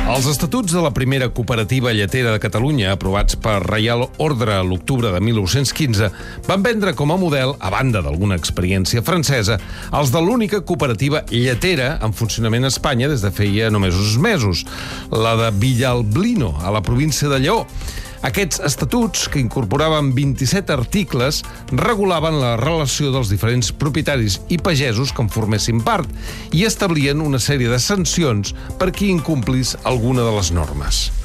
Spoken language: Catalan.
Els estatuts de la primera cooperativa lletera de Catalunya, aprovats per Reial Ordre a l'octubre de 1915, van vendre com a model, a banda d'alguna experiència francesa, els de l'única cooperativa lletera en funcionament a Espanya des de feia només uns mesos, la de Villalblino, a la província de Lleó. Aquests estatuts, que incorporaven 27 articles, regulaven la relació dels diferents propietaris i pagesos que en formessin part i establien una sèrie de sancions per qui incomplís alguna de les normes.